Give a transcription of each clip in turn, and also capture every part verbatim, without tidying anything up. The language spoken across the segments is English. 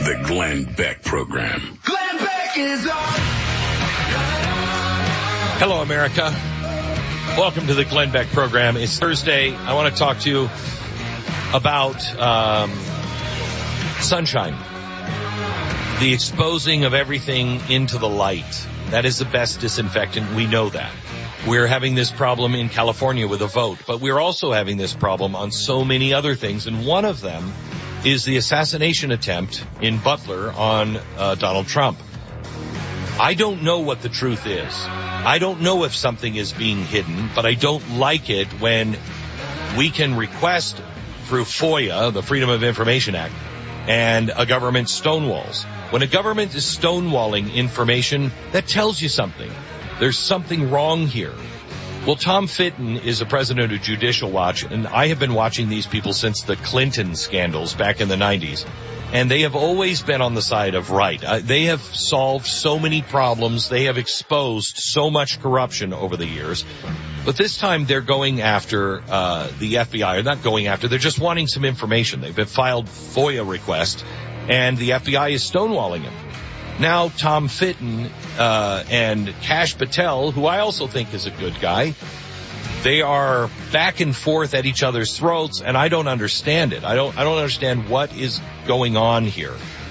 The Glenn Beck Program. Glenn Beck is on. Hello, America. Welcome to the Glenn Beck Program. It's Thursday. I want to talk to you about um, sunshine. The exposing of everything into the light. That is the best disinfectant. We know that. We're having this problem in California with a vote, but we're also having this problem on so many other things, and one of them is the assassination attempt in Butler on uh, Donald Trump. I don't know what the truth is. I don't know if something is being hidden, but I don't like it when we can request through FOIA, the Freedom of Information Act, and a government stonewalls. When a government is stonewalling information, that tells you something. There's something wrong here. Well, Tom Fitton is the president of Judicial Watch, and I have been watching these people since the Clinton scandals back in the nineties. And they have always been on the side of right. Uh, they have solved so many problems. They have exposed so much corruption over the years. But this time they're going after uh the F B I. Or not going after, they're just wanting some information. They've been filed FOIA requests, and the F B I is stonewalling him. Now Tom Fitton uh and Kash Patel, who I also think is a good guy, they are back and forth at each other's throats, and I don't understand it. I don't I don't understand what is going on here.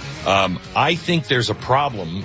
Um I think there's a problem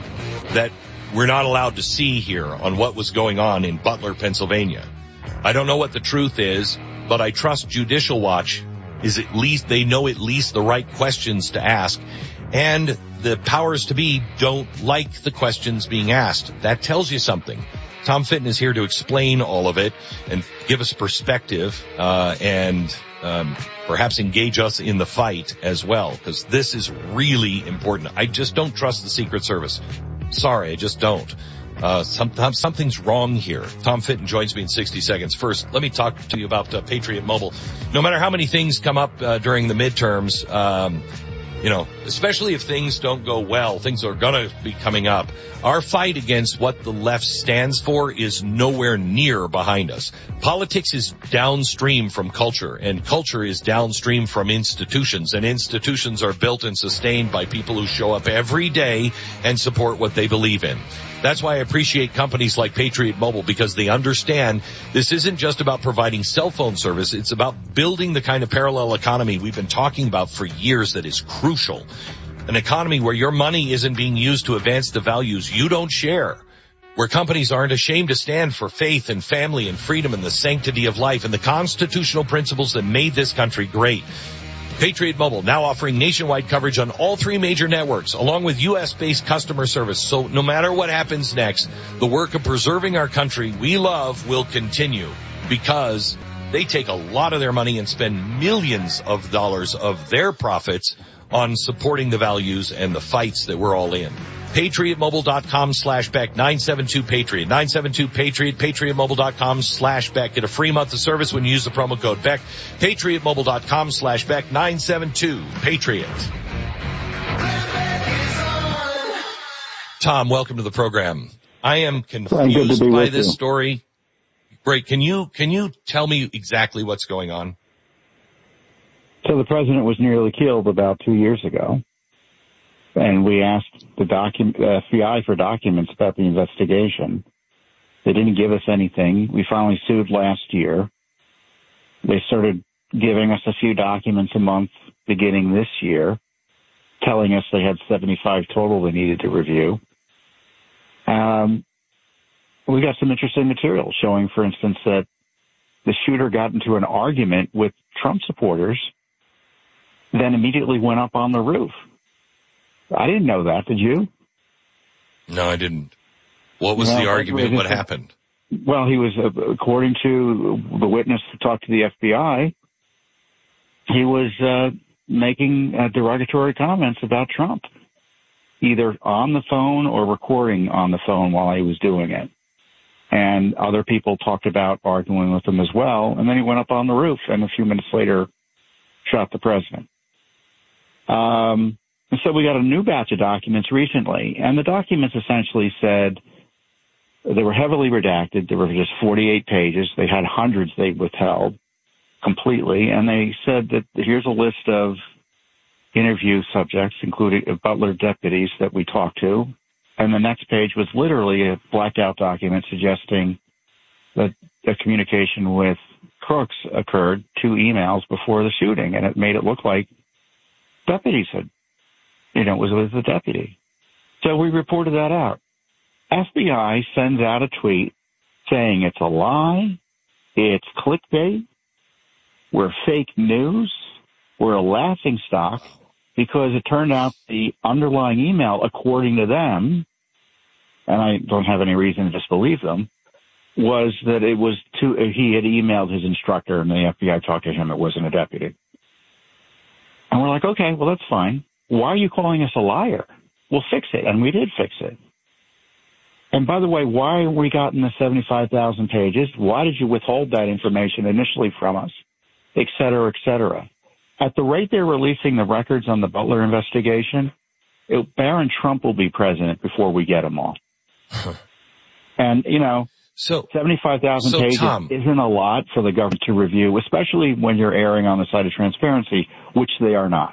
that we're not allowed to see here on what was going on in Butler, Pennsylvania. I don't know what the truth is, but I trust Judicial Watch is at least, they know at least the right questions to ask. And the powers to be don't like the questions being asked. That tells you something. Tom Fitton is here to explain all of it and give us perspective, uh, and, um, perhaps engage us in the fight as well, because this is really important. I just don't trust the Secret Service. Sorry, I just don't. Uh, some, something's wrong here. Tom Fitton joins me in sixty seconds. First, let me talk to you about uh, Patriot Mobile. No matter how many things come up uh, during the midterms, um, you know, especially if things don't go well, things are going to be coming up. Our fight against what the left stands for is nowhere near behind us. Politics is downstream from culture, and culture is downstream from institutions, and institutions are built and sustained by people who show up every day and support what they believe in. That's why I appreciate companies like Patriot Mobile, because they understand this isn't just about providing cell phone service. It's about building the kind of parallel economy we've been talking about for years that is crucial. An economy where your money isn't being used to advance the values you don't share, where companies aren't ashamed to stand for faith and family and freedom and the sanctity of life and the constitutional principles that made this country great. Patriot Mobile now offering nationwide coverage on all three major networks, along with U S-based customer service. So no matter what happens next, the work of preserving our country we love will continue, because they take a lot of their money and spend millions of dollars of their profits on supporting the values and the fights that we're all in. PatriotMobile.com slash Beck, nine seven two Patriot, nine seven two Patriot, PatriotMobile.com slash Beck. Get a free month of service when you use the promo code Beck. PatriotMobile.com slash Beck, nine seven two Patriot. Tom, welcome to the program. I am confused by this you. story. Great. Can you, can you tell me exactly what's going on? So the president was nearly killed about two years ago, and we asked the docu- uh, F B I for documents about the investigation. They didn't give us anything. We finally sued last year. They started giving us a few documents a month beginning this year, telling us they had seventy-five total they needed to review. Um, we got some interesting material showing, for instance, that the shooter got into an argument with Trump supporters, then immediately went up on the roof. I didn't know that. Did you? No, I didn't. What was well, the argument? What happened? Well, he was, uh, according to the witness who talked to the F B I, he was uh, making uh, derogatory comments about Trump, either on the phone or recording on the phone while he was doing it. And other people talked about arguing with him as well. And then he went up on the roof and a few minutes later shot the president. Um, and so we got a new batch of documents recently, and the documents essentially said they were heavily redacted. There were just forty-eight pages. They had hundreds they withheld completely, and they said that here's a list of interview subjects, including Butler deputies that we talked to. And the next page was literally a blacked out document suggesting that a communication with Crooks occurred two emails before the shooting. And it made it look like deputies had, you know, it was, it was a deputy. So we reported that out. F B I sends out a tweet saying it's a lie, it's clickbait, we're fake news, we're a laughingstock, because it turned out the underlying email, according to them, and I don't have any reason to disbelieve them, was that it was to, he had emailed his instructor and the F B I talked to him, it wasn't a deputy. And we're like, okay, well, that's fine. Why are you calling us a liar? We'll fix it. And we did fix it. And by the way, why have we gotten the seventy-five thousand pages? Why did you withhold that information initially from us? Et cetera, et cetera. At the rate they're releasing the records on the Butler investigation, it, Barron Trump will be president before we get them all. And, you know, so seventy-five thousand so pages Tom, isn't a lot for the government to review, especially when you're erring on the side of transparency, which they are not.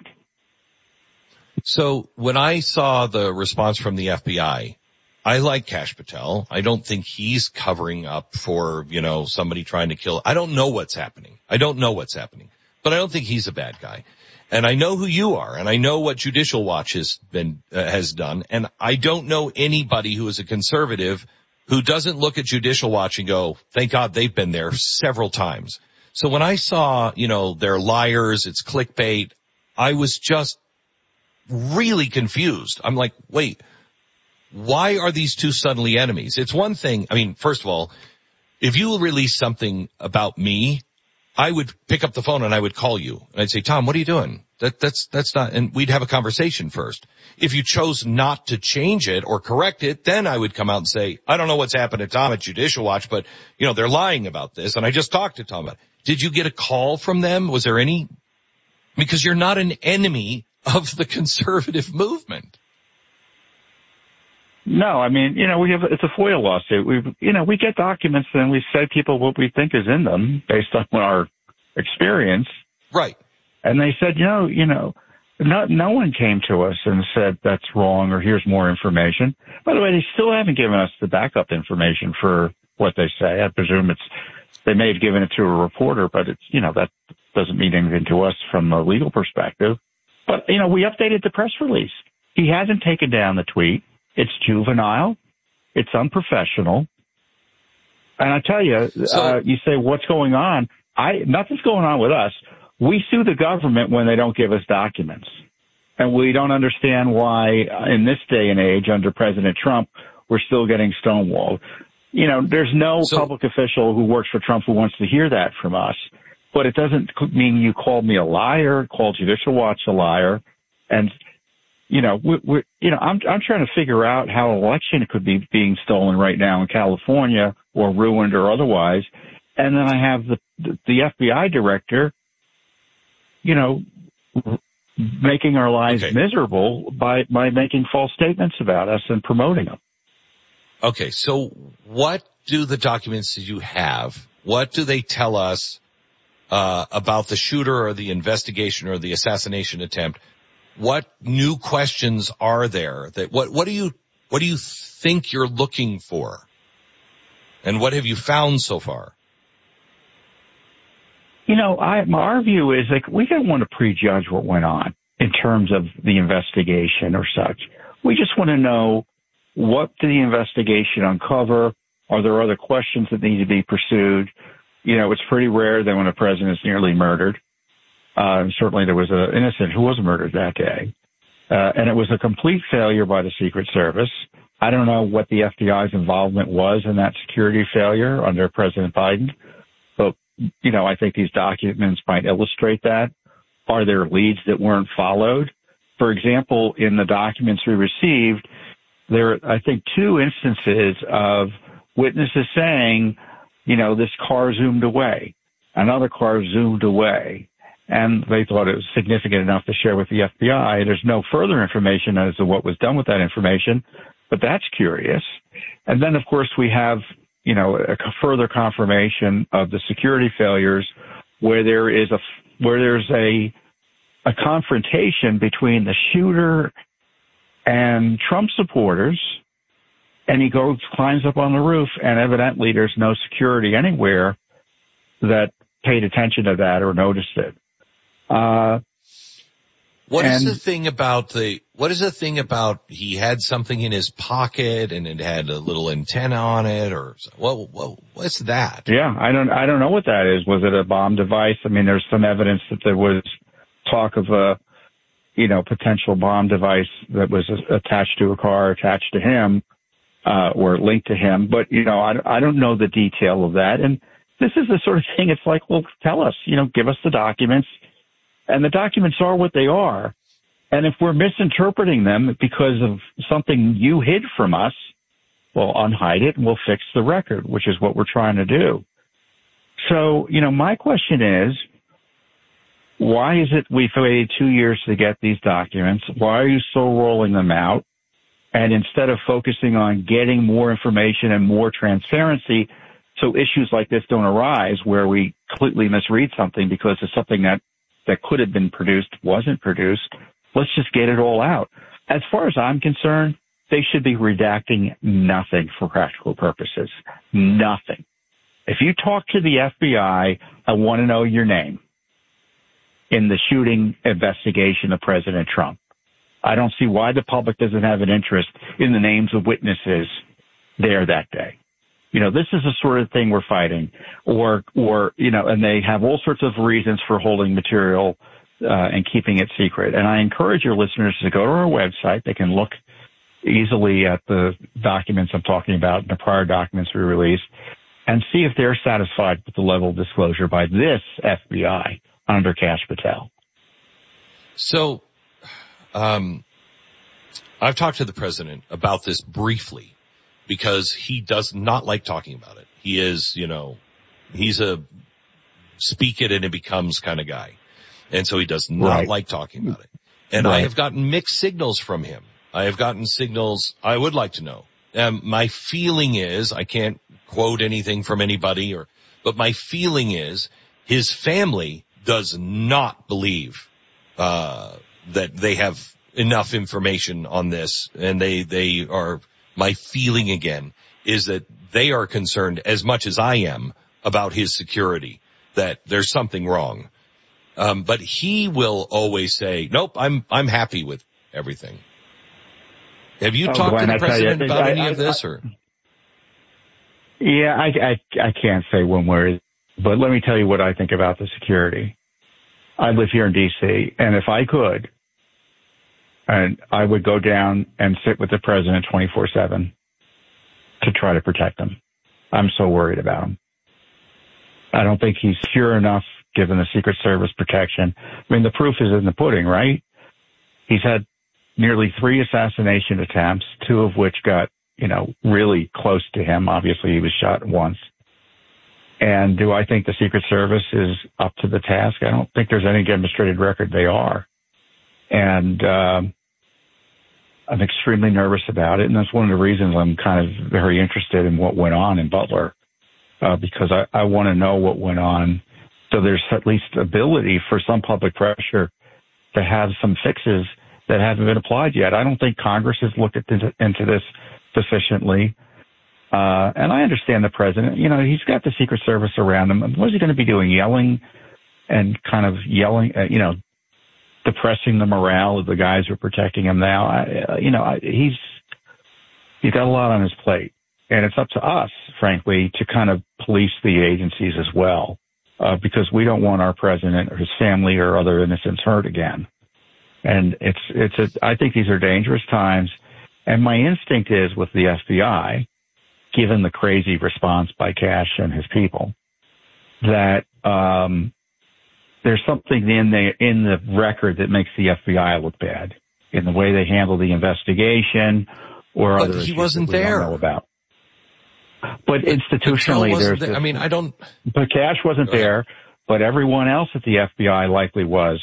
So when I saw the response from the F B I, I like Kash Patel. I don't think he's covering up for, you know, somebody trying to kill. I don't know what's happening. I don't know what's happening, but I don't think he's a bad guy. And I know who you are, and I know what Judicial Watch has been, uh, has done. And I don't know anybody who is a conservative who doesn't look at Judicial Watch and go, thank God they've been there several times. So when I saw, you know, they're liars, it's clickbait, I was just really confused. I'm like, wait, why are these two suddenly enemies? It's one thing. I mean, first of all, if you release something about me, I would pick up the phone and I would call you and I'd say, Tom, what are you doing? That, that's, that's not, and we'd have a conversation first. If you chose not to change it or correct it, then I would come out and say, I don't know what's happened to Tom at Judicial Watch, but you know, they're lying about this. And I just talked to Tom about it. Did you get a call from them? Was there any? Because you're not an enemy of the conservative movement. No, I mean, you know, we have, it's a FOIA lawsuit. We, you know, we get documents and we say people what we think is in them based on our experience. Right. And they said, you know, you know, no, no one came to us and said that's wrong or here's more information. By the way, they still haven't given us the backup information for what they say. I presume it's, they may have given it to a reporter, but it's, you know, that doesn't mean anything to us from a legal perspective. But, you know, we updated the press release. He hasn't taken down the tweet. It's juvenile. It's unprofessional. And I tell you, so, uh, you say, what's going on? I, nothing's going on with us. We sue the government when they don't give us documents. And we don't understand why in this day and age under President Trump, we're still getting stonewalled. You know, there's no so, public official who works for Trump who wants to hear that from us. But it doesn't mean you called me a liar, called Judicial Watch a liar. And, you know, we, we, you know, I'm, I'm trying to figure out how an election could be being stolen right now in California or ruined or otherwise. And then I have the, the, the F B I director, you know, making our lives okay. miserable by, by making false statements about us and promoting them. Okay. So what do the documents that you have, what do they tell us uh, about the shooter or the investigation or the assassination attempt? What new questions are there that, what, what do you, what do you think you're looking for? And what have you found so far? You know, I, our view is like, we don't want to prejudge what went on in terms of the investigation or such. We just want to know, what did the investigation uncover? Are there other questions that need to be pursued? You know, it's pretty rare that when a president is nearly murdered, Uh, certainly there was an innocent who was murdered that day. Uh, and it was a complete failure by the Secret Service. I don't know what the F B I's involvement was in that security failure under President Biden. But, you know, I think these documents might illustrate that. Are there leads that weren't followed? For example, in the documents we received, there are, I think, two instances of witnesses saying, you know, this car zoomed away. Another car zoomed away. And they thought it was significant enough to share with the F B I. There's no further information as to what was done with that information, but that's curious. And then, of course, we have, you know, a further confirmation of the security failures where there is a, where there's a, a confrontation between the shooter and Trump supporters, and he goes, climbs up on the roof, and evidently there's no security anywhere that paid attention to that or noticed it. Uh, What and, is the thing about the, what is the thing about he had something in his pocket and it had a little antenna on it, or what, what, what's that? Yeah, I don't, I don't know what that is. Was it a bomb device? I mean, there's some evidence that there was talk of a, you know, potential bomb device that was attached to a car, attached to him, uh, or linked to him. But, you know, I, I don't know the detail of that. And this is the sort of thing, it's like, well, tell us, you know, give us the documents. And the documents are what they are. And if we're misinterpreting them because of something you hid from us, well, unhide it and we'll fix the record, which is what we're trying to do. So, you know, my question is, why is it we've waited two years to get these documents? Why are you still rolling them out? And instead of focusing on getting more information and more transparency so issues like this don't arise where we completely misread something because of something that that could have been produced wasn't produced, let's just get it all out. As far as I'm concerned, they should be redacting nothing for practical purposes. Nothing. If you talk to the F B I, I want to know your name in the shooting investigation of President Trump. I don't see why the public doesn't have an interest in the names of witnesses there that day. You know, this is the sort of thing we're fighting, or, or, you know, and they have all sorts of reasons for holding material, uh, and keeping it secret. And I encourage your listeners to go to our website. They can look easily at the documents I'm talking about, the prior documents we released, and see if they're satisfied with the level of disclosure by this F B I under Kash Patel. So, um, I've talked to the president about this briefly, because he does not like talking about it. He is, you know, he's a speak it and it becomes kind of guy. And so he does not right. like talking about it. And right. I have gotten mixed signals from him. I have gotten signals I would like to know. Um, my feeling is, I can't quote anything from anybody, or, but my feeling is his family does not believe, uh, that they have enough information on this, and they, they are, my feeling again is that they are concerned as much as I am about his security, that there's something wrong. Um, but he will always say, nope, I'm, I'm happy with everything. Have you oh, talked to the president you, about I, any I, of this, I, or? Yeah, I, I, I can't say one word, but let me tell you what I think about the security. I live here in D C, and if I could, and I would go down and sit with the president twenty-four seven to try to protect him. I'm so worried about him. I don't think he's secure enough given the Secret Service protection. I mean, the proof is in the pudding, right? He's had nearly three assassination attempts, two of which got, you know, really close to him. Obviously, he was shot once. And do I think the Secret Service is up to the task? I don't think there's any demonstrated record they are. And, um, I'm extremely nervous about it, and that's one of the reasons I'm kind of very interested in what went on in Butler, uh, because I, I want to know what went on, so there's at least ability for some public pressure to have some fixes that haven't been applied yet. I don't think Congress has looked into, into this sufficiently, uh, and I understand the president. You know, he's got the Secret Service around him. What is he going to be doing? Yelling and kind of yelling, uh, you know, depressing the morale of the guys who are protecting him now. I, uh, you know, I, he's, he's got a lot on his plate, and it's up to us, frankly, to kind of police the agencies as well, uh, because we don't want our president or his family or other innocents hurt again. And it's, it's a, I think these are dangerous times. And my instinct is with the F B I, given the crazy response by Kash and his people, that, um, there's something in the in the record that makes the F B I look bad in the way they handle the investigation, or but other he issues wasn't that we there don't know about. But institutionally, there's. There. I mean, I don't. But Kash wasn't there, but everyone else at the F B I likely was.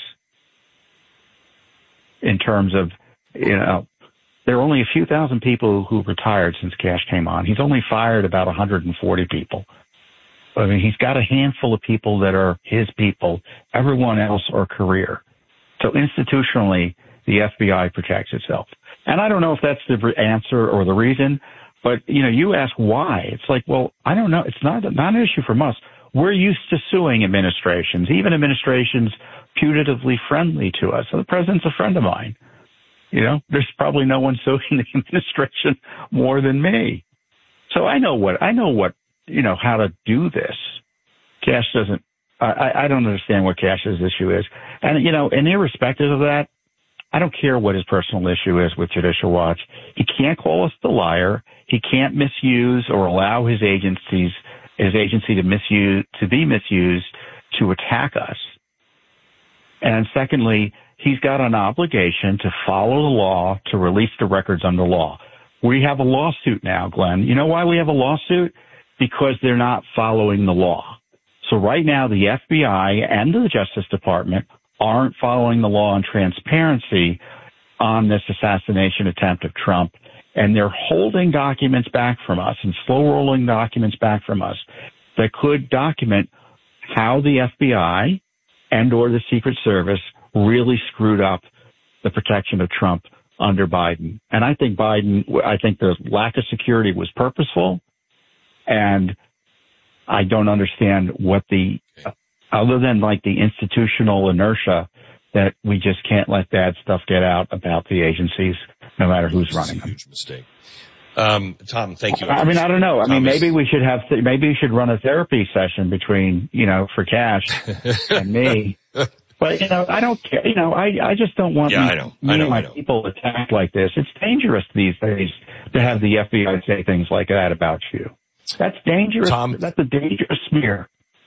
In terms of, you know, there are only a few thousand people who retired since Kash came on. He's only fired about one hundred forty people. I mean, he's got a handful of people that are his people. Everyone else are career. So institutionally, the F B I protects itself. And I don't know if that's the answer or the reason, but, you know, you ask why. It's like, well, I don't know. It's not, not an issue from us. We're used to suing administrations, even administrations putatively friendly to us. So the president's a friend of mine. You know, there's probably no one suing the administration more than me. So I know what, I know what, you know, how to do this. Kash doesn't, I, I don't understand what Kash's issue is. And, you know, and irrespective of that, I don't care what his personal issue is with Judicial Watch. He can't call us the liar. He can't misuse or allow his agencies, his agency to misuse, to be misused to attack us. And secondly, he's got an obligation to follow the law, to release the records under law. We have a lawsuit now, Glenn. You know why we have a lawsuit? Because they're not following the law. So right now, the F B I and the Justice Department aren't following the law and transparency on this assassination attempt of Trump. And they're holding documents back from us and slow rolling documents back from us that could document how the F B I and or the Secret Service really screwed up the protection of Trump under Biden. And I think Biden, I think the lack of security was purposeful. And I don't understand what the, other than like the institutional inertia that we just can't let bad stuff get out about the agencies, no matter who's It's running a them. huge mistake. Um, Tom, thank you. I mean, I don't know. I Tom mean, is- maybe we should have, th- maybe we should run a therapy session between, you know, for Kash and me. But, you know, I don't care. You know, I, I just don't want Yeah, me, I know. me I know, and my I know. people attacked like this. It's dangerous these days to have the F B I say things like that about you. That's dangerous. Tom- That's a dangerous smear.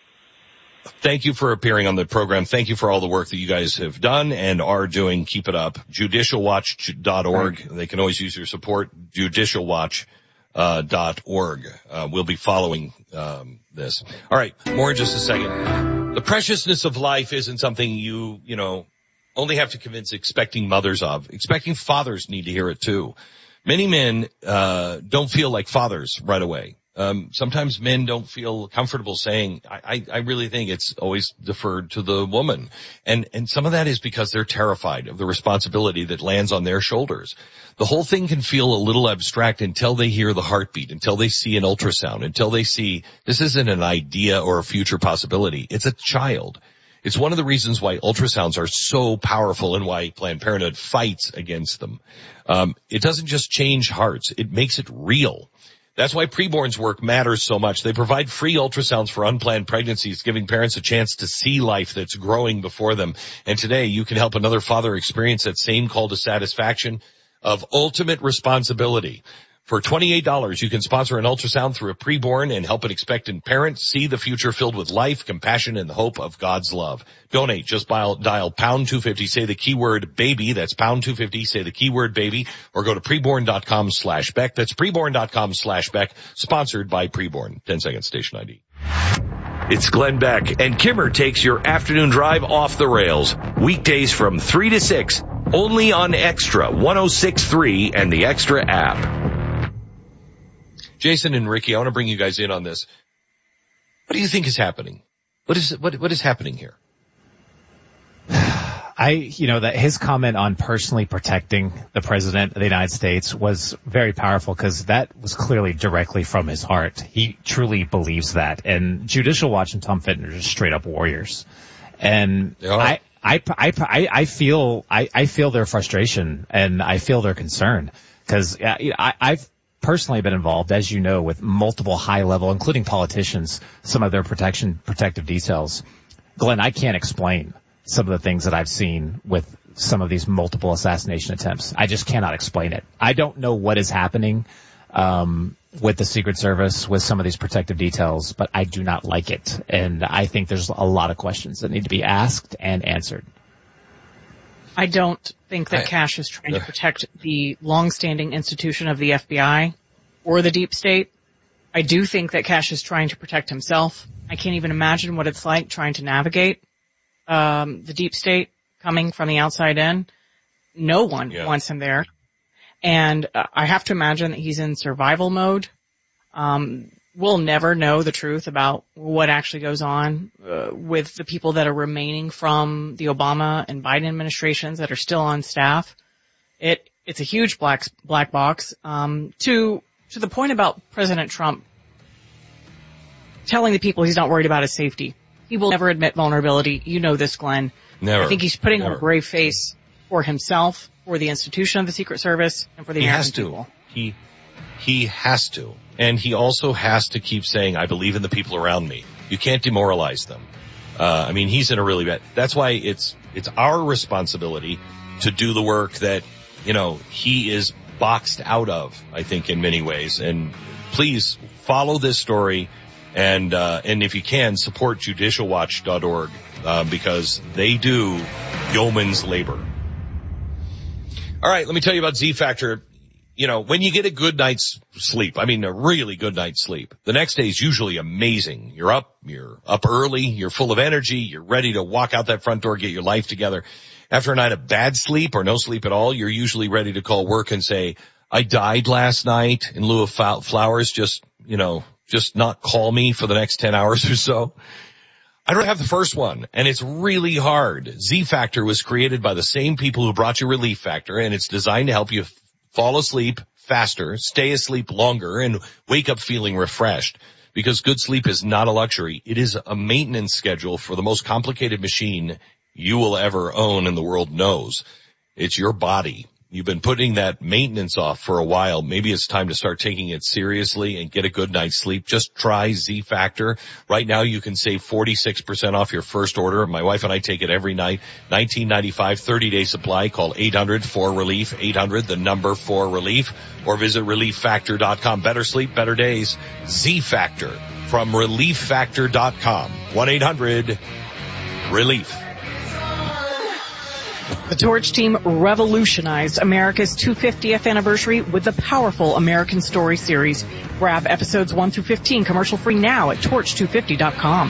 Thank you for appearing on the program. Thank you for all the work that you guys have done and are doing. Keep it up. judicial watch dot org. They can always use your support. judicial watch dot org. Uh, we'll be following um, this. All right. More in just a second. The preciousness of life isn't something you, you know, only have to convince expecting mothers of. Expecting fathers need to hear it too. Many men uh don't feel like fathers right away. Um, sometimes men don't feel comfortable saying, I, I, I really think it's always deferred to the woman. And, and some of that is because they're terrified of the responsibility that lands on their shoulders. The whole thing can feel a little abstract until they hear the heartbeat, until they see an ultrasound, until they see this isn't an idea or a future possibility. It's a child. It's one of the reasons why ultrasounds are so powerful and why Planned Parenthood fights against them. Um, it doesn't just change hearts. It makes it real. That's why preborn's work matters so much. They provide free ultrasounds for unplanned pregnancies, giving parents a chance to see life that's growing before them. And today you can help another father experience that same call to satisfaction of ultimate responsibility. For twenty-eight dollars, you can sponsor an ultrasound through a preborn and help an expectant parent see the future filled with life, compassion, and the hope of God's love. Donate. Just dial, dial pound two fifty, say the keyword baby. That's pound two fifty, say the keyword baby, or go to preborn.com slash Beck. That's preborn.com slash Beck, sponsored by Preborn. ten seconds, station I D. It's Glenn Beck, and Kimmer takes your afternoon drive off the rails. Weekdays from three to six, only on Extra one oh six point three and the Extra app. Jason and Ricky, I want to bring you guys in on this. What do you think is happening? What is what what is happening here? I, you know, that his comment on personally protecting the president of the United States was very powerful because that was clearly directly from his heart. He truly believes that. And Judicial Watch and Tom Fitton are just straight up warriors. And I, I, I, I, I feel, I, I feel their frustration and I feel their concern because I, I've personally been involved, as you know, with multiple high level, including politicians, some of their protection, protective details. Glenn, I can't explain some of the things that I've seen with some of these multiple assassination attempts. I just cannot explain it. I don't know what is happening um with the Secret Service, with some of these protective details, but I do not like it. And I think there's a lot of questions that need to be asked and answered. I don't think that I, Kash is trying to protect the longstanding institution of the F B I or the deep state. I do think that Kash is trying to protect himself. I can't even imagine what it's like trying to navigate um the deep state coming from the outside in. No one yeah. wants him there. And uh, I have to imagine that he's in survival mode. Um we'll never know the truth about what actually goes on uh, with the people that are remaining from the Obama and Biden administrations that are still on staff. It it's a huge black black box. Um, to to the point about President Trump telling the people he's not worried about his safety. He will never admit vulnerability. You know this, Glenn. Never. I think he's putting Never. on a brave face for himself, for the institution of the Secret Service, and for the he American has to. people. He he has to. And he also has to keep saying, I believe in the people around me. You can't demoralize them. Uh, I mean, he's in a really bad, that's why it's, it's our responsibility to do the work that, you know, he is boxed out of, I think, in many ways. And please follow this story. And, uh, and if you can, support judicial watch dot org, uh, because they do yeoman's labor. All right. Let me tell you about Z Factor. You know, when you get a good night's sleep, I mean, a really good night's sleep, the next day is usually amazing. You're up, you're up early, you're full of energy, you're ready to walk out that front door, get your life together. After a night of bad sleep or no sleep at all, you're usually ready to call work and say, I died last night in lieu of flowers. Just, you know, just not call me for the next ten hours or so. I don't have the first one, and it's really hard. Z Factor was created by the same people who brought you Relief Factor, and it's designed to help you fall asleep faster, stay asleep longer, and wake up feeling refreshed. Because good sleep is not a luxury. It is a maintenance schedule for the most complicated machine you will ever own and the world knows. It's your body. You've been putting that maintenance off for a while. Maybe it's time to start taking it seriously and get a good night's sleep. Just try Z Factor. Right now you can save forty-six percent off your first order. My wife and I take it every night. nineteen ninety-five, thirty-day supply. Call eight hundred four relief, eight hundred, the number four relief, or visit relief factor dot com. Better sleep, better days. Z Factor from relief factor dot com. one eight hundred relief. The Torch team revolutionized America's two hundred fiftieth anniversary with the powerful American Story series. Grab episodes one through fifteen commercial free now at torch two fifty dot com.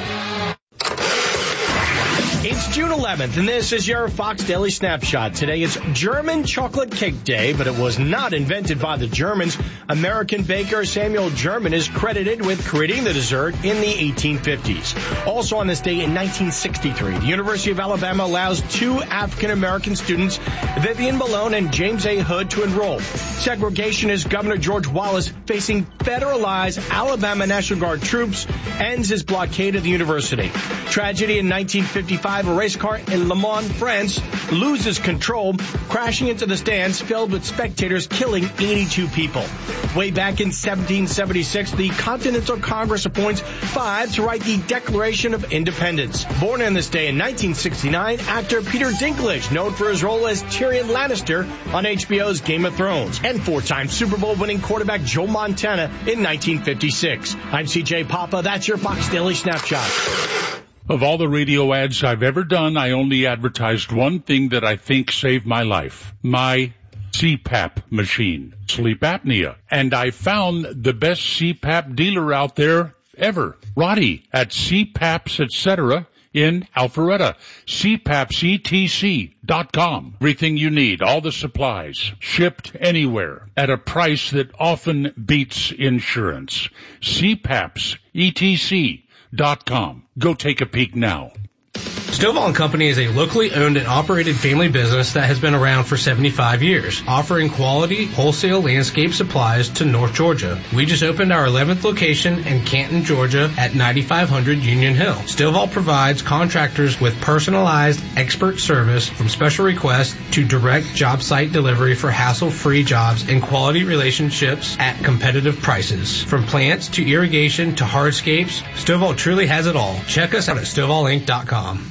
It's June eleventh, and this is your Fox Daily Snapshot. Today is German Chocolate Cake Day, but it was not invented by the Germans. American baker Samuel German is credited with creating the dessert in the eighteen fifties. Also on this day in nineteen sixty-three, the University of Alabama allows two African-American students, Vivian Malone and James A. Hood, to enroll. Segregationist Governor George Wallace, facing federalized Alabama National Guard troops, ends his blockade of the university. Tragedy in nineteen fifty-five. A race car in Le Mans, France, loses control, crashing into the stands filled with spectators, killing eighty-two people. Way back in seventeen seventy-six, the Continental Congress appoints five to write the Declaration of Independence. Born on this day in nineteen sixty-nine, actor Peter Dinklage, known for his role as Tyrion Lannister on H B O's Game of Thrones, and four-time Super Bowl winning quarterback Joe Montana in nineteen fifty-six. I'm C J Papa. That's your Fox Daily Snapshot. Of all the radio ads I've ever done, I only advertised one thing that I think saved my life. My C PAP machine. Sleep apnea. And I found the best C PAP dealer out there ever. Roddy at C PAPs, et cetera in Alpharetta. C PAPs E T C dot com. Everything you need, all the supplies, shipped anywhere at a price that often beats insurance. C PAPs E T C dot com. Go take a peek now. Stovall and Company is a locally owned and operated family business that has been around for seventy-five years, offering quality wholesale landscape supplies to North Georgia. We just opened our eleventh location in Canton, Georgia at ninety-five hundred Union Hill. Stovall provides contractors with personalized expert service from special requests to direct job site delivery for hassle-free jobs and quality relationships at competitive prices. From plants to irrigation to hardscapes, Stovall truly has it all. Check us out at stovall inc dot com.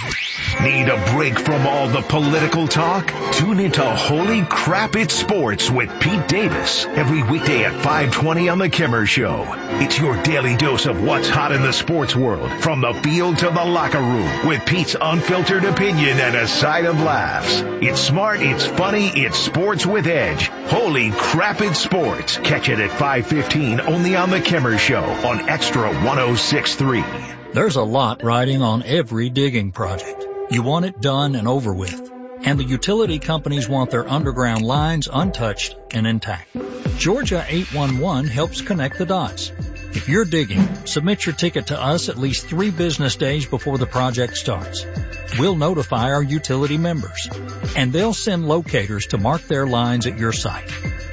Need a break from all the political talk? Tune into Holy Crap It's Sports with Pete Davis every weekday at five twenty on The Kimmer Show. It's your daily dose of what's hot in the sports world, from the field to the locker room, with Pete's unfiltered opinion and a side of laughs. It's smart, it's funny, it's sports with edge. Holy Crap It's Sports. Catch it at five fifteen only on The Kimmer Show on Extra one oh six point three. There's a lot riding on every digging project. You want it done and over with. And the utility companies want their underground lines untouched and intact. Georgia eight one one helps connect the dots. If you're digging, submit your ticket to us at least three business days before the project starts. We'll notify our utility members, and they'll send locators to mark their lines at your site.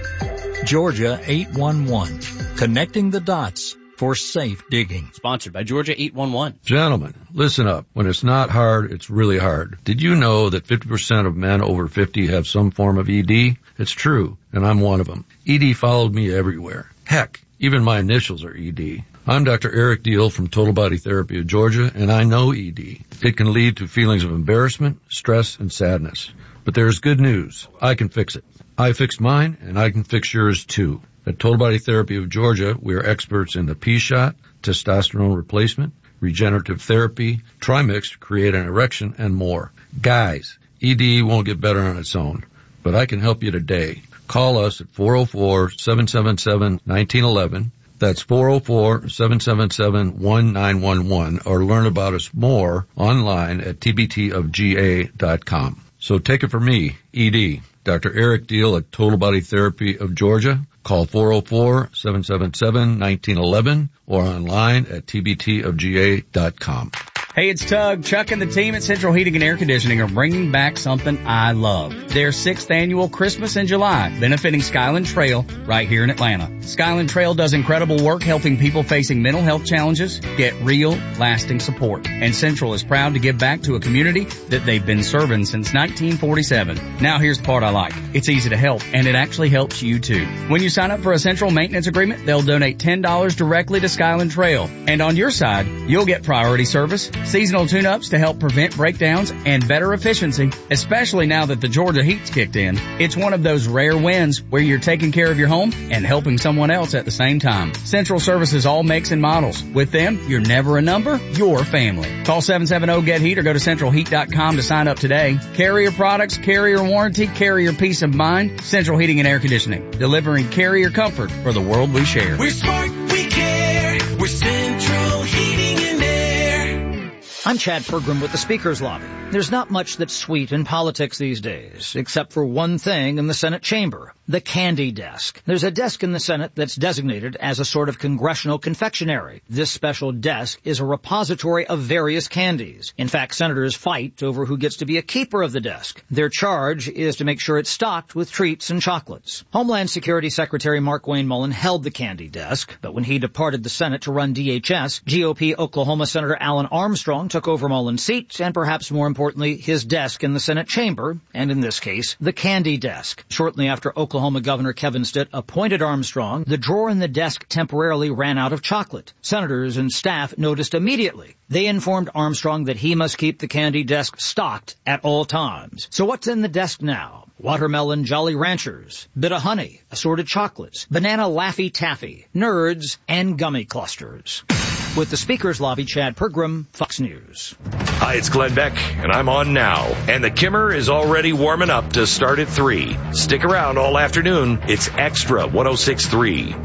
Georgia eight one one, connecting the dots for safe digging. Sponsored by Georgia eight one one. Gentlemen, listen up. When it's not hard, it's really hard. Did you know that fifty percent of men over fifty have some form of E D? It's true, and I'm one of them. E D followed me everywhere. Heck, even my initials are E D. I'm Doctor Eric Deal from Total Body Therapy of Georgia, and I know E D. It can lead to feelings of embarrassment, stress, and sadness. But there's good news. I can fix it. I fixed mine, and I can fix yours too. At Total Body Therapy of Georgia, we are experts in the P-shot, testosterone replacement, regenerative therapy, Trimix to create an erection, and more. Guys, E D won't get better on its own, but I can help you today. Call us at four oh four, seven seven seven, one nine one one. That's four oh four, seven seven seven, one nine one one, or learn about us more online at t b t of g a dot com. So take it from me, E D, Doctor Eric Deal at Total Body Therapy of Georgia. Call four oh four, seven seven seven, one nine one one or online at t b t of g a dot com. Hey, it's Tug. Chuck and the team at Central Heating and Air Conditioning are bringing back something I love. Their sixth annual Christmas in July, benefiting Skyland Trail right here in Atlanta. Skyland Trail does incredible work helping people facing mental health challenges get real, lasting support. And Central is proud to give back to a community that they've been serving since nineteen forty-seven. Now here's the part I like. It's easy to help, and it actually helps you too. When you sign up for a Central maintenance agreement, they'll donate ten dollars directly to Skyland Trail. And on your side, you'll get priority service, seasonal tune-ups to help prevent breakdowns, and better efficiency, especially now that the Georgia heat's kicked in. It's one of those rare wins where you're taking care of your home and helping someone else at the same time. Central services all makes and models. With them, you're never a number, you're family. Call seven seven zero, get heat or go to central heat dot com to sign up today. Carrier products, carrier warranty, carrier peace of mind. Central Heating and Air Conditioning, delivering carrier comfort for the world we share. We're smart, we care. We're Central Heating and Air. I'm Chad Pergram with the Speaker's Lobby. There's not much that's sweet in politics these days, except for one thing in the Senate chamber, the candy desk. There's a desk in the Senate that's designated as a sort of congressional confectionery. This special desk is a repository of various candies. In fact, senators fight over who gets to be a keeper of the desk. Their charge is to make sure it's stocked with treats and chocolates. Homeland Security Secretary Mark Wayne Mullen held the candy desk, but when he departed the Senate to run D H S, G O P Oklahoma Senator Alan Armstrong took over Mullen's seat, and perhaps more importantly, his desk in the Senate chamber, and in this case, the candy desk. Shortly after Oklahoma Governor Kevin Stitt appointed Armstrong, the drawer in the desk temporarily ran out of chocolate. Senators and staff noticed immediately. They informed Armstrong that he must keep the candy desk stocked at all times. So what's in the desk now? Watermelon Jolly Ranchers, bit of honey, assorted chocolates, banana Laffy Taffy, Nerds, and gummy clusters. With the Speaker's Lobby, Chad Pergram, Fox News. Hi, it's Glenn Beck, and I'm on now. And the Kimmer is already warming up to start at three. Stick around all afternoon. It's Extra one oh six point three.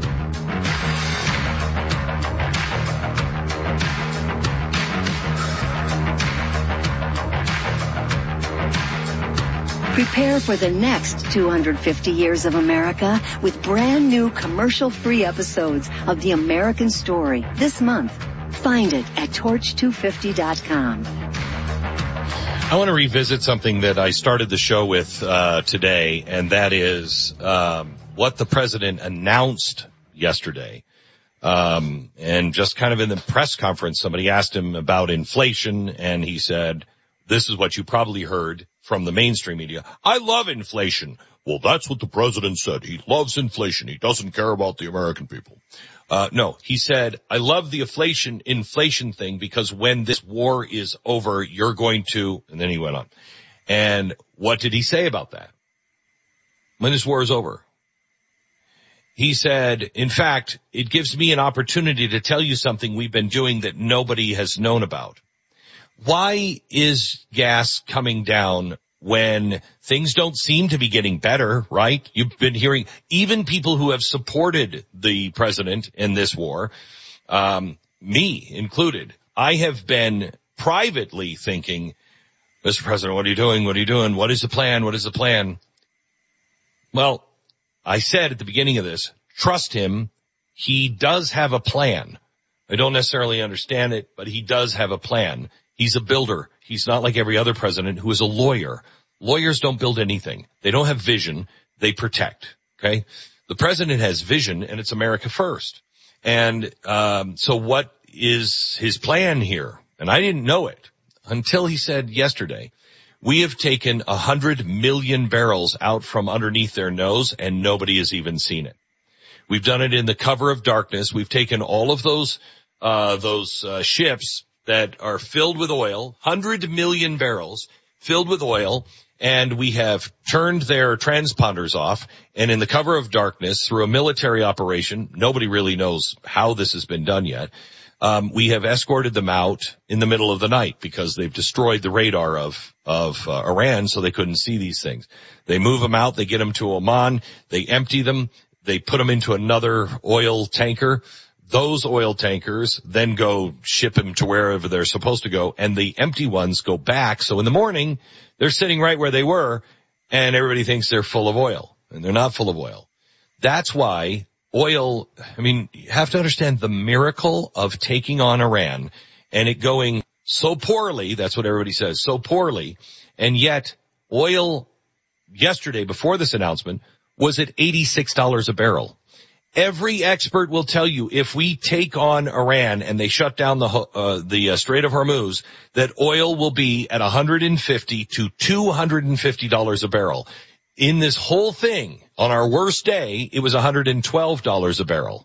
Prepare for the next two hundred fifty years of America with brand new commercial-free episodes of The American Story this month. Find it at torch two fifty dot com. I want to revisit something that I started the show with uh today, and that is um what the president announced yesterday. Um and just kind of in the press conference, somebody asked him about inflation, and he said, this is what you probably heard from the mainstream media. I love inflation. Well, that's what the president said. He loves inflation. He doesn't care about the American people. Uh, no, he said, I love the inflation, inflation thing because when this war is over, you're going to, and then he went on. And what did he say about that? When this war is over? He said, in fact, it gives me an opportunity to tell you something we've been doing that nobody has known about. Why is gas coming down when things don't seem to be getting better, right? You've been hearing even people who have supported the president in this war, um, me included. I have been privately thinking, Mister President, what are you doing? What are you doing? What is the plan? What is the plan? Well, I said at the beginning of this, trust him. he does have a plan. I don't necessarily understand it, but he does have a plan. He's a builder. He's not like every other president who is a lawyer. Lawyers don't build anything. They don't have vision. They protect. Okay. The president has vision, and it's America first. And, um, so what is his plan here? And I didn't know it until he said yesterday, we have taken a hundred million barrels out from underneath their nose and nobody has even seen it. We've done it in the cover of darkness. We've taken all of those, uh, those, uh, ships that are filled with oil, hundred million barrels filled with oil, and we have turned their transponders off, and in the cover of darkness through a military operation, nobody really knows how this has been done yet, um, we have escorted them out in the middle of the night because they've destroyed the radar of, of uh, Iran, so they couldn't see these things. They move them out, they get them to Oman, they empty them, they put them into another oil tanker. Those oil tankers then go ship them to wherever they're supposed to go, and the empty ones go back. So in the morning, they're sitting right where they were, and everybody thinks they're full of oil, and they're not full of oil. That's why oil, I mean, you have to understand the miracle of taking on Iran and it going so poorly, that's what everybody says, so poorly, and yet oil yesterday before this announcement was at eighty-six dollars a barrel. Every expert will tell you if we take on Iran and they shut down the uh, the uh, Strait of Hormuz, that oil will be at one hundred fifty to two hundred fifty dollars a barrel. In this whole thing, on our worst day, it was one hundred twelve dollars a barrel.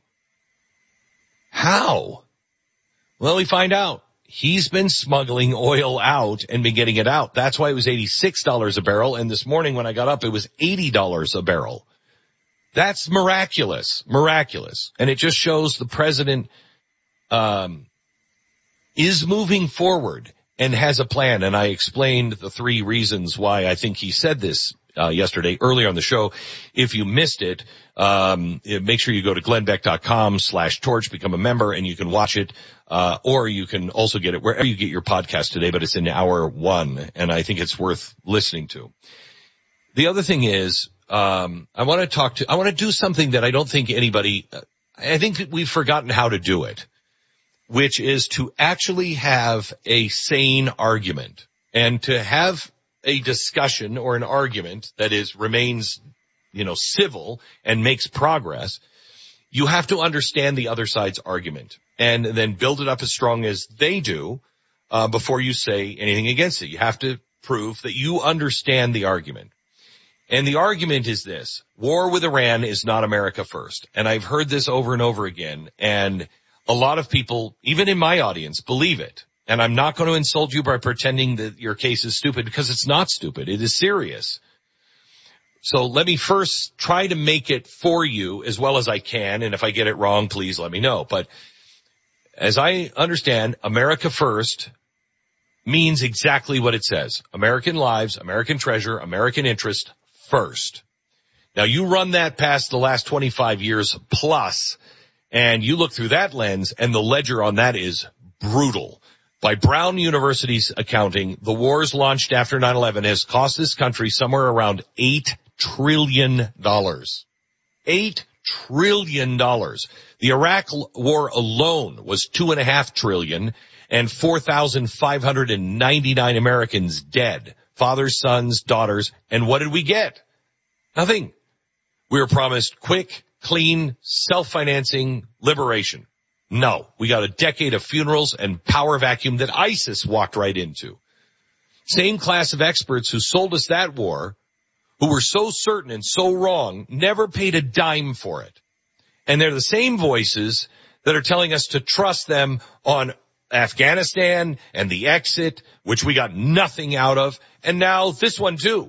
How? Well, we find out. He's been smuggling oil out and been getting it out. That's why it was eighty-six dollars a barrel, and this morning when I got up, it was eighty dollars a barrel. That's miraculous, miraculous. And it just shows the president, um, is moving forward and has a plan. And I explained the three reasons why I think he said this, uh, yesterday earlier on the show. If you missed it, um, make sure you go to glennbeck.com slash torch, become a member, and you can watch it. Uh, or you can also get it wherever you get your podcast today, but it's in hour one. And I think it's worth listening to. The other thing is, Um, I want to talk to, I want to do something that I don't think anybody, I think that we've forgotten how to do it, which is to actually have a sane argument and to have a discussion or an argument that is, remains, you know, civil and makes progress. You have to understand the other side's argument and then build it up as strong as they do, uh, before you say anything against it. You have to prove that you understand the argument. And the argument is this: war with Iran is not America first. And I've heard this over and over again. And a lot of people, even in my audience, believe it. And I'm not going to insult you by pretending that your case is stupid, because it's not stupid. It is serious. So let me first try to make it for you as well as I can. And if I get it wrong, please let me know. But as I understand, America first means exactly what it says. American lives, American treasure, American interest first. Now you run that past the last twenty-five years plus, and you look through that lens, and the ledger on that is brutal. By Brown University's accounting, the wars launched after nine eleven has cost this country somewhere around eight trillion dollars. eight trillion dollars. The Iraq war alone was two and a half trillion, and four thousand five hundred ninety-nine Americans dead. Fathers, sons, daughters. And what did we get? Nothing. We were promised quick, clean, self-financing liberation. No, we got a decade of funerals and power vacuum that ISIS walked right into. Same class of experts who sold us that war, who were so certain and so wrong, never paid a dime for it. And they're the same voices that are telling us to trust them on Afghanistan and the exit, which we got nothing out of, and now this one too.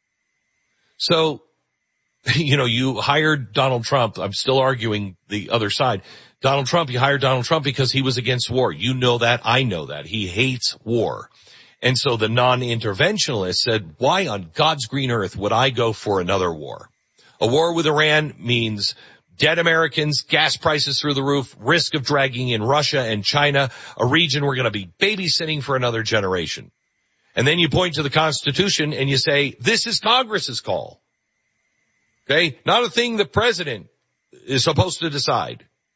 So, you know, you hired Donald Trump. I'm still arguing the other side. Donald Trump, you hired Donald Trump because he was against war. You know that. I know that. He hates war. And so the non-interventionalists said, why on God's green earth would I go for another war? A war with Iran means dead Americans, gas prices through the roof, risk of dragging in Russia and China, a region we're going to be babysitting for another generation. And then you point to the Constitution and you say, this is Congress's call. Okay? Not a thing the president is supposed to decide.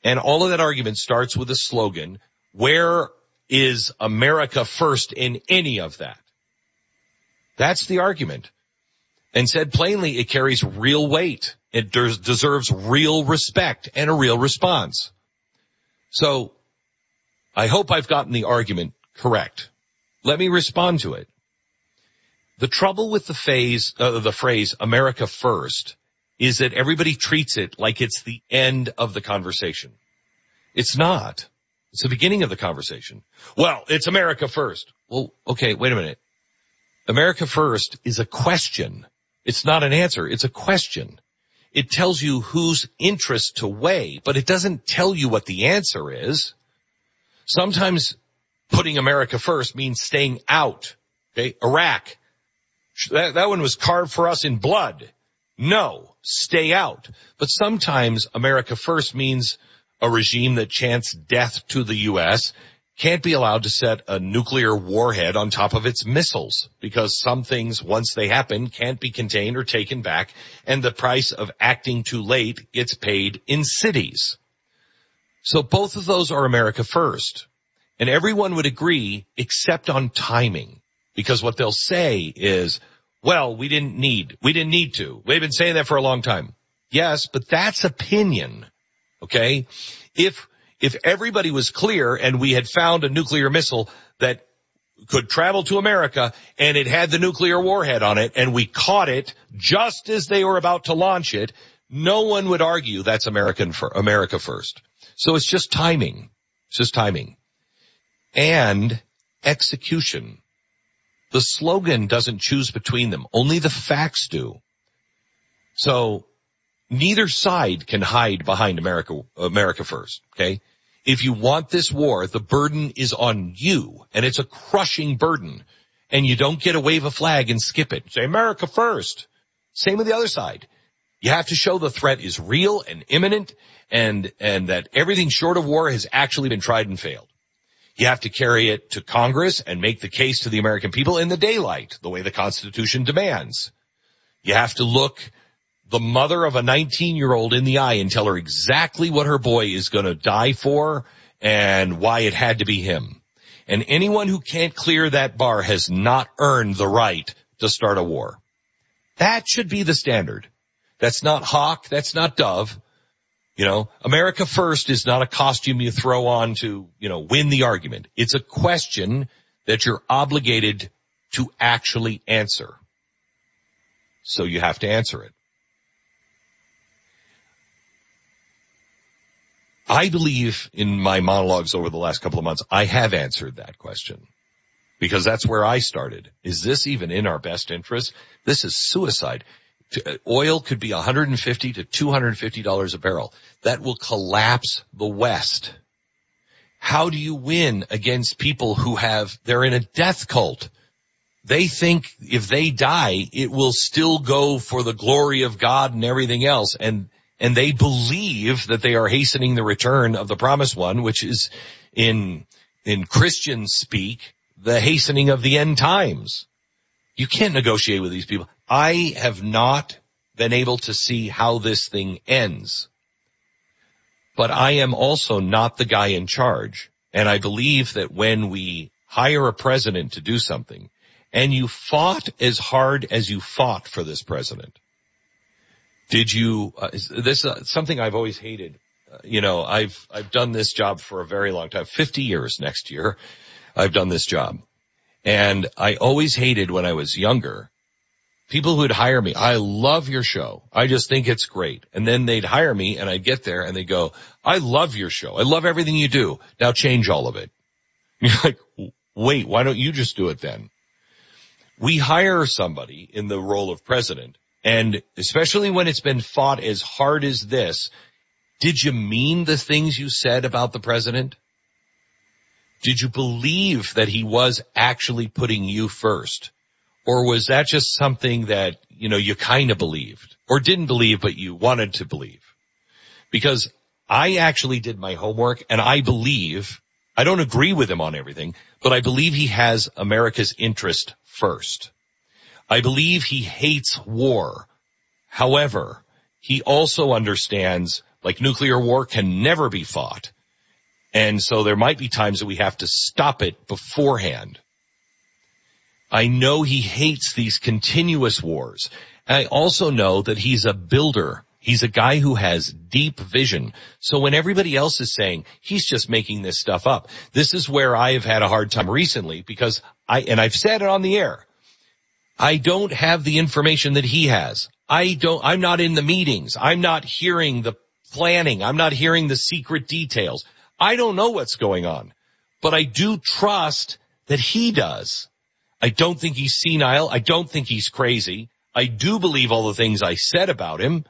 And all of that argument starts with a slogan. Where is America first in any of that? That's the argument. And said plainly, it carries real weight. It des- deserves real respect and a real response. So I hope I've gotten the argument correct. Let me respond to it. The trouble with the phase, uh, the phrase America first is that everybody treats it like it's the end of the conversation. It's not. It's the beginning of the conversation. Well, it's America first. Well, okay, wait a minute. America first is a question. It's not an answer. It's a question. It tells you whose interest to weigh, but it doesn't tell you what the answer is. Sometimes putting America first means staying out. Okay, Iraq. That, that one was carved for us in blood. No, stay out. But sometimes America first means a regime that chants death to the U S can't be allowed to set a nuclear warhead on top of its missiles because some things, once they happen, can't be contained or taken back, and the price of acting too late gets paid in cities. So both of those are America first. And everyone would agree except on timing, because what they'll say is, well, we didn't need, we didn't need to. We've been saying that for a long time. Yes, but that's opinion. Okay? If, if everybody was clear and we had found a nuclear missile that could travel to America and it had the nuclear warhead on it and we caught it just as they were about to launch it, no one would argue that's American for America first. So it's just timing. It's just timing. And execution. The slogan doesn't choose between them. Only the facts do. So neither side can hide behind America, America first. Okay. If you want this war, the burden is on you, and it's a crushing burden, and you don't get a wave a flag and skip it. Say America first. Same with the other side. You have to show the threat is real and imminent, and, and that everything short of war has actually been tried and failed. You have to carry it to Congress and make the case to the American people in the daylight, the way the Constitution demands. You have to look the mother of a nineteen-year-old in the eye and tell her exactly what her boy is going to die for and why it had to be him. And anyone who can't clear that bar has not earned the right to start a war. That should be the standard. That's not Hawk. That's not Dove. You know, America first is not a costume you throw on to, you know, win the argument. It's a question that you're obligated to actually answer. So you have to answer it. I believe in my monologues over the last couple of months, I have answered that question because that's where I started. Is this even in our best interest? This is suicide. Oil could be one hundred fifty to two hundred fifty dollars a barrel. That will collapse the West. How do you win against people who have, they're in a death cult? They think if they die, it will still go for the glory of God and everything else. And And they believe that they are hastening the return of the promised one, which is in, in Christian speak, the hastening of the end times. You can't negotiate with these people. I have not been able to see how this thing ends. But I am also not the guy in charge. And I believe that when we hire a president to do something, and you fought as hard as you fought for this president, Did you, uh, is this uh, something I've always hated? Uh, you know, I've, I've done this job for a very long time, fifty years next year. I've done this job. And I always hated when I was younger, people who would hire me. I love your show. I just think it's great. And then they'd hire me and I'd get there and they'd go, I love your show. I love everything you do. Now change all of it. And you're like, wait, why don't you just do it then? We hire somebody in the role of president. And especially when it's been fought as hard as this, did you mean the things you said about the president? Did you believe that he was actually putting you first? Or was that just something that, you know, you kind of believed or didn't believe, but you wanted to believe? Because I actually did my homework and I believe, I don't agree with him on everything, but I believe he has America's interest first. I believe he hates war. However, he also understands Like nuclear war can never be fought. And so there might be times that we have to stop it beforehand. I know he hates these continuous wars. I also know that he's a builder. He's a guy who has deep vision. So when everybody else is saying he's just making this stuff up, this is where I have had a hard time recently because I, and I've said it on the air, I don't have the information that he has. I don't, I'm not in the meetings. I'm not hearing the planning. I'm not hearing the secret details. I don't know what's going on, but I do trust that he does. I don't think he's senile. I don't think he's crazy. I do believe all the things I said about him.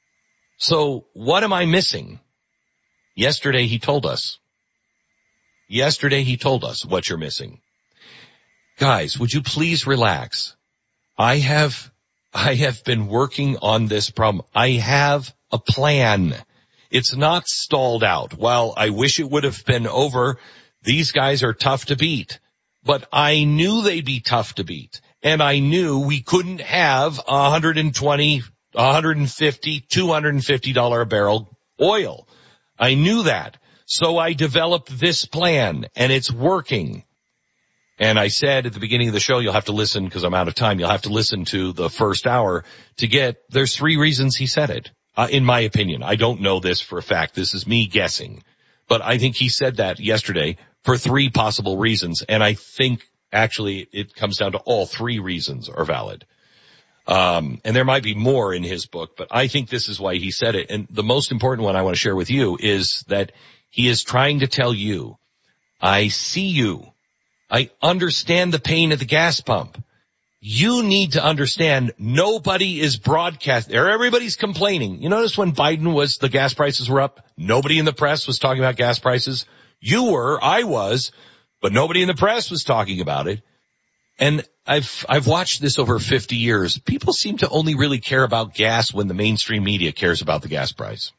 So what am I missing? Yesterday he told us. Yesterday he told us what you're missing. Guys, would you please relax? I have, I have been working on this problem. I have a plan. It's not stalled out. While I wish it would have been over, these guys are tough to beat. But I knew they'd be tough to beat. And I knew we couldn't have one hundred twenty, one hundred fifty, two hundred fifty dollars a barrel oil. I knew that. So I developed this plan, and it's working. And I said at the beginning of the show, you'll have to listen, because I'm out of time, you'll have to listen to the first hour to get, there's three reasons he said it. Uh, in my opinion, I don't know this for a fact. This is me guessing. But I think he said that yesterday for three possible reasons. And I think actually it comes down to all three reasons are valid. Um, and there might be more in his book, but I think this is why he said it. And the most important one I want to share with you is that he is trying to tell you, I see you. I understand the pain at the gas pump. You need to understand nobody is broadcast or everybody's complaining. You notice when Biden was, the gas prices were up, nobody in the press was talking about gas prices. You were, I was, but nobody in the press was talking about it. And I've, I've watched this over fifty years. People seem to only really care about gas when the mainstream media cares about the gas price.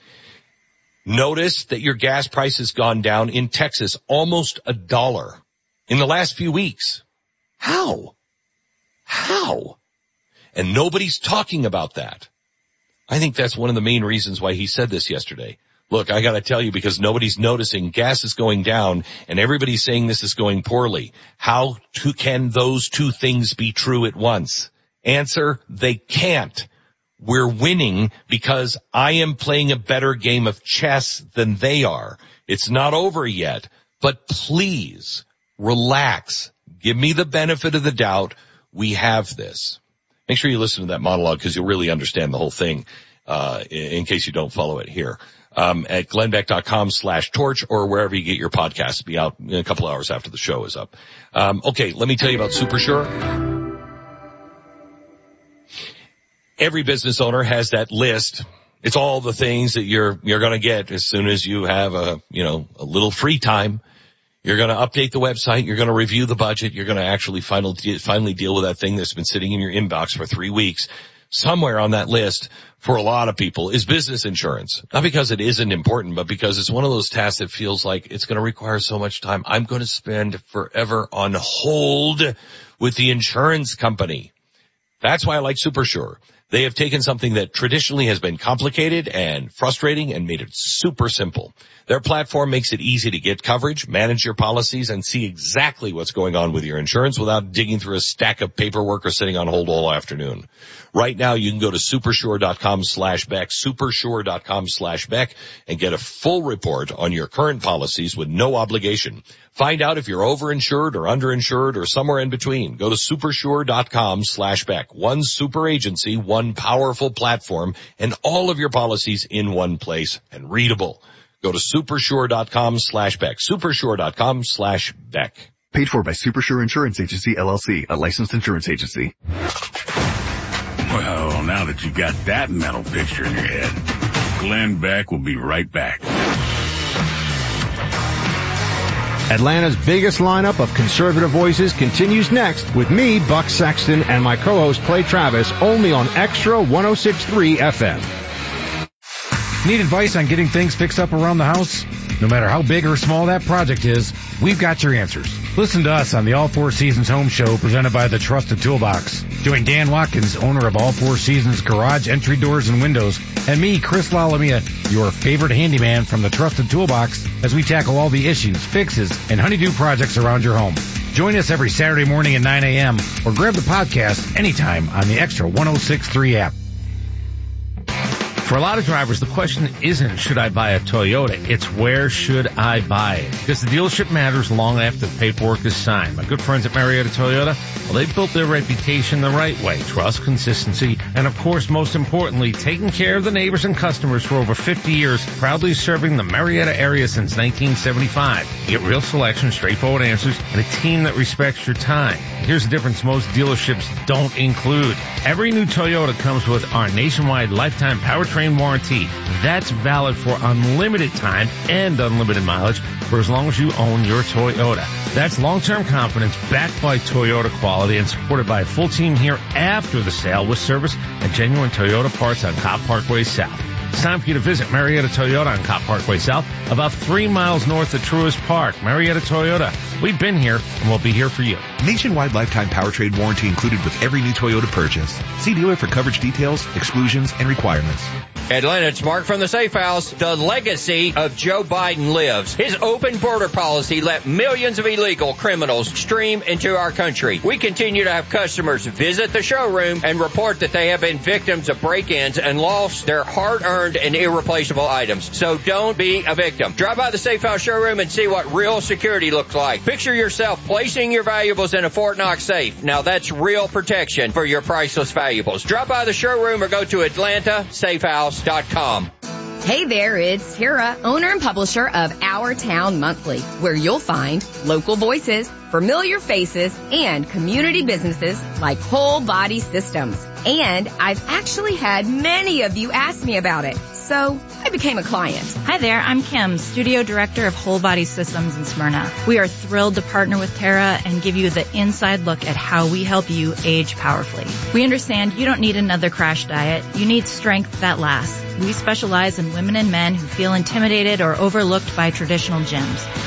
Notice that your gas price has gone down in Texas almost a dollar in the last few weeks. How? How? And nobody's talking about that. I think that's one of the main reasons why he said this yesterday. Look, I gotta tell you, because nobody's noticing gas is going down and everybody's saying this is going poorly. How to, can those two things be true at once? Answer, they can't. We're winning because I am playing a better game of chess than they are. It's not over yet, but please relax. Give me the benefit of the doubt. We have this. Make sure you listen to that monologue because you'll really understand the whole thing, uh, in case you don't follow it here. Um, at glennbeck.com slash torch or wherever you get your podcasts. Be out in a couple hours after the show is up. Um, okay, let me tell you about SuperSure. Every business owner has that list. It's all the things that you're, you're gonna get as soon as you have a, you know, a little free time. You're going to update the website. You're going to review the budget. You're going to actually finally, finally deal with that thing that's been sitting in your inbox for three weeks. Somewhere on that list for a lot of people is business insurance. Not because it isn't important, but because it's one of those tasks that feels like it's going to require so much time. I'm going to spend forever on hold with the insurance company. That's why I like SuperSure. They have taken something that traditionally has been complicated and frustrating and made it super simple. Their platform makes it easy to get coverage, manage your policies, and see exactly what's going on with your insurance without digging through a stack of paperwork or sitting on hold all afternoon. Right now, you can go to supersure.com slash Beck, supersure.com slash Beck, and get a full report on your current policies with no obligation. Find out if you're overinsured or underinsured or somewhere in between. Go to supersure.com slash Beck. One super agency, one powerful platform, and all of your policies in one place and readable. Go to supersure.com slash Beck. Supersure.com slash Beck. Paid for by Supersure Insurance Agency, L L C, a licensed insurance agency. Well, now that you got that mental picture in your head, Glenn Beck will be right back. Atlanta's biggest lineup of conservative voices continues next with me, Buck Sexton, and my co-host Clay Travis, only on Extra one oh six point three F M. Need advice on getting things fixed up around the house? No matter how big or small that project is, we've got your answers. Listen to us on the All Four Seasons Home Show presented by the Trusted Toolbox. Join Dan Watkins, owner of All Four Seasons Garage Entry Doors and Windows, and me, Chris Lalamia, your favorite handyman from the Trusted Toolbox, as we tackle all the issues, fixes, and honeydew projects around your home. Join us every Saturday morning at nine a.m. or grab the podcast anytime on the Extra one oh six point three app. For a lot of drivers, the question isn't should I buy a Toyota, it's where should I buy it? Because the dealership matters long after the paperwork is signed. My good friends at Marietta Toyota, well, they've built their reputation the right way. Trust, consistency, and of course, most importantly, taking care of the neighbors and customers for over fifty years, proudly serving the Marietta area since nineteen seventy-five. You get real selection, straightforward answers, and a team that respects your time. Here's the difference most dealerships don't include. Every new Toyota comes with our nationwide lifetime powertrain warranty. That's valid for unlimited time and unlimited mileage for as long as you own your Toyota. That's long-term confidence backed by Toyota quality and supported by a full team here after the sale with service and genuine Toyota parts on Cobb Parkway South. It's time for you to visit Marietta Toyota on Cobb Parkway South, about three miles north of Truist Park. Marietta Toyota. We've been here and we'll be here for you. Nationwide lifetime powertrain warranty included with every new Toyota purchase. See dealer for coverage details, exclusions, and requirements. Atlanta, it's Mark from the Safe House. The legacy of Joe Biden lives. His open border policy let millions of illegal criminals stream into our country. We continue to have customers visit the showroom and report that they have been victims of break-ins and lost their hard-earned and irreplaceable items. So don't be a victim. Drive by the Safe House showroom and see what real security looks like. Picture yourself placing your valuables in a Fort Knox safe. Now that's real protection for your priceless valuables. Drop by the showroom or go to Atlanta Safe House dot com. Hey there, it's Tara, owner and publisher of Our Town Monthly, where you'll find local voices, familiar faces, and community businesses like Whole Body Systems. And I've actually had many of you ask me about it, so I became a client. Hi there, I'm Kim, Studio Director of Whole Body Systems in Smyrna. We are thrilled to partner with Tara and give you the inside look at how we help you age powerfully. We understand you don't need another crash diet. You need strength that lasts. We specialize in women and men who feel intimidated or overlooked by traditional gyms.